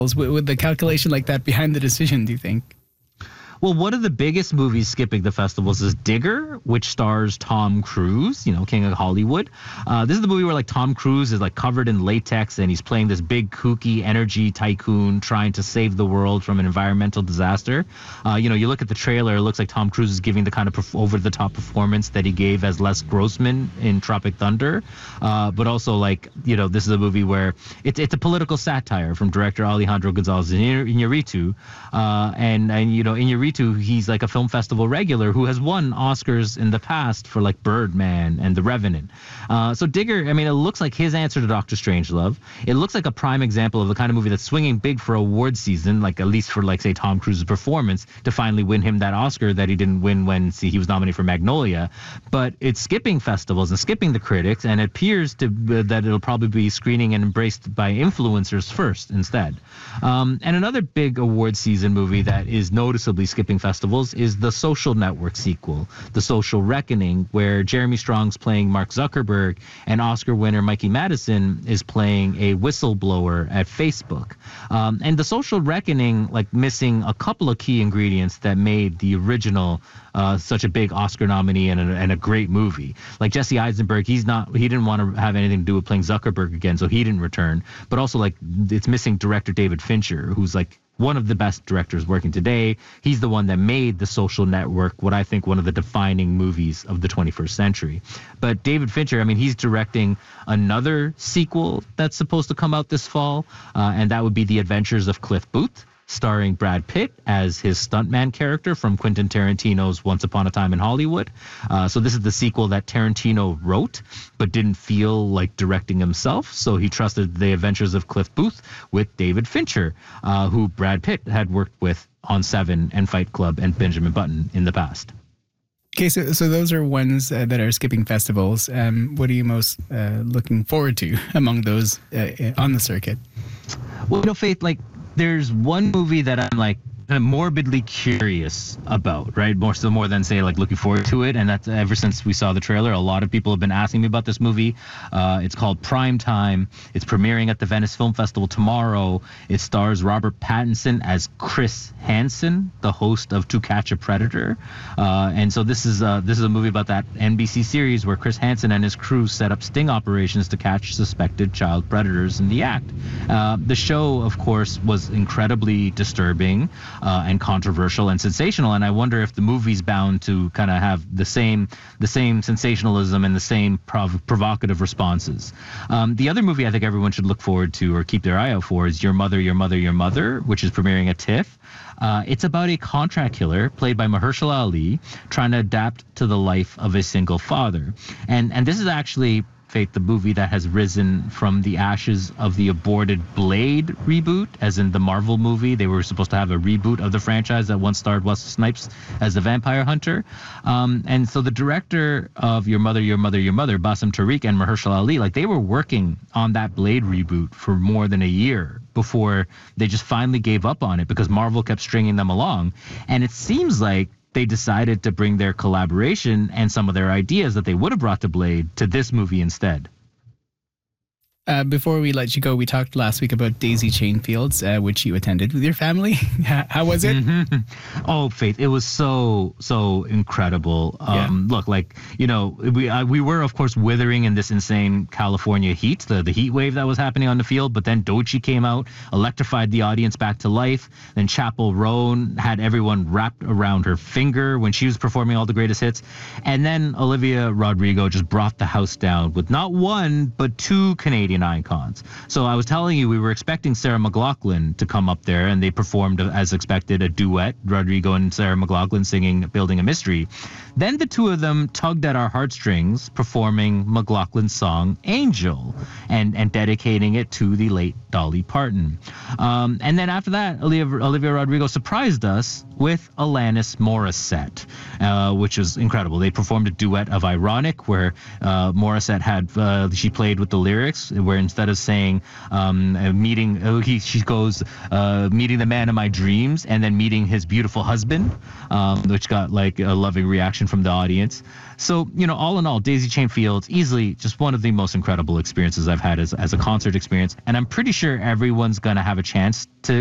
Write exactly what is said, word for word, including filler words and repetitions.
with, with the calculation like that behind the decision, do you think? Well, one of the biggest movies skipping the festivals is Digger, which stars Tom Cruise, you know, King of Hollywood. Uh, this is the movie where like Tom Cruise is like covered in latex and he's playing this big kooky energy tycoon trying to save the world from an environmental disaster. Uh, you know, you look at the trailer, it looks like Tom Cruise is giving the kind of perf- over-the-top performance that he gave as Les Grossman in Tropic Thunder. Uh, but also like, you know, this is a movie where it's it's a political satire from director Alejandro Gonzalez Iñárritu. Uh, and, and, you know, Iñárritu, he's like a film festival regular who has won Oscars in the past for like Birdman and The Revenant. Uh, so Digger, I mean, it looks like his answer to Doctor Strangelove. It looks like a prime example of the kind of movie that's swinging big for award season, like at least for like, say, Tom Cruise's performance to finally win him that Oscar that he didn't win when see, he was nominated for Magnolia. But it's skipping festivals and skipping the critics, and it appears to uh, that it'll probably be screening and embraced by influencers first instead. Um, and another big award season movie that is noticeably skipping festivals is the Social Network sequel, The Social Reckoning, where Jeremy Strong's playing Mark Zuckerberg and Oscar winner Mikey Madison is playing a whistleblower at Facebook. Um, and The Social Reckoning, like missing a couple of key ingredients that made the original uh, such a big Oscar nominee and a, and a great movie. Like Jesse Eisenberg, he's not, he didn't want to have anything to do with playing Zuckerberg again, so he didn't return. But also like it's missing director David Fincher, who's like one of the best directors working today. He's the one that made The Social Network, what I think one of the defining movies of the twenty-first century. But David Fincher, I mean, he's directing another sequel that's supposed to come out this fall, uh, and that would be The Adventures of Cliff Booth, starring Brad Pitt as his stuntman character from Quentin Tarantino's Once Upon a Time in Hollywood. Uh, so this is the sequel that Tarantino wrote, but didn't feel like directing himself. So he trusted The Adventures of Cliff Booth with David Fincher, uh, who Brad Pitt had worked with on Seven and Fight Club and Benjamin Button in the past. Okay, so so those are ones uh, that are skipping festivals. Um, what are you most uh, looking forward to among those uh, on the circuit? Well, you know, Faith, like, there's one movie that I'm like morbidly curious about, right? More so more than say like looking forward to it. And that's ever since we saw the trailer, a lot of people have been asking me about this movie. Uh, it's called Prime Time. It's premiering at the Venice Film Festival tomorrow. It stars Robert Pattinson as Chris Hansen, the host of To Catch a Predator. Uh, and so this is uh, this is a movie about that N B C series where Chris Hansen and his crew set up sting operations to catch suspected child predators in the act. Uh, the show, of course, was incredibly disturbing Uh, and controversial and sensational, and I wonder if the movie's bound to kind of have the same the same sensationalism and the same prov- provocative responses. Um, the other movie I think everyone should look forward to or keep their eye out for is Your Mother, Your Mother, Your Mother, which is premiering at TIFF. Uh, it's about a contract killer played by Mahershala Ali trying to adapt to the life of a single father, and and this is actually Fate, the movie that has risen from the ashes of the aborted Blade reboot, as in the Marvel movie. They were supposed to have a reboot of the franchise that once starred Wesley Snipes as the vampire hunter. Um, and so the director of Your Mother, Your Mother, Your Mother, Bassem Tariq and Mahershala Ali, like they were working on that Blade reboot for more than a year before they just finally gave up on it because Marvel kept stringing them along. And it seems like they decided to bring their collaboration and some of their ideas that they would have brought to Blade to this movie instead. Uh, before we let you go, we talked last week about Daisy Chain Fields, uh, which you attended with your family. How was it? Mm-hmm. Oh, Faith, it was so, so incredible. Um, yeah. Look, like, you know, we uh, we were, of course, withering in this insane California heat, the, the heat wave that was happening on the field. But then Doechii came out, electrified the audience back to life. Then Chappell Roan had everyone wrapped around her finger when she was performing all the greatest hits. And then Olivia Rodrigo just brought the house down with not one, but two Canadian icons. So I was telling you, we were expecting Sarah McLachlan to come up there, and they performed as expected a duet, Rodrigo and Sarah McLachlan singing Building a Mystery. Then the two of them tugged at our heartstrings, performing McLachlan's song Angel and and dedicating it to the late Dolly Parton. Um, and then after that, Olivia, Olivia Rodrigo surprised us with Alanis Morissette, uh, which was incredible. They performed a duet of Ironic, where uh, Morissette had, uh, she played with the lyrics, where instead of saying, um, uh, meeting, uh, he, she goes, uh, meeting the man of my dreams, and then meeting his beautiful husband, um, which got like a loving reaction from the audience. So, you know, all in all, Daisy Chain Fields, easily just one of the most incredible experiences I've had as, as a concert experience. And I'm pretty sure everyone's going to have a chance to